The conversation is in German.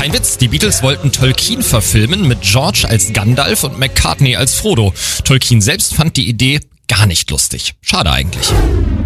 Kein Witz, die Beatles wollten Tolkien verfilmen mit George als Gandalf und McCartney als Frodo. Tolkien selbst fand die Idee gar nicht lustig. Schade eigentlich.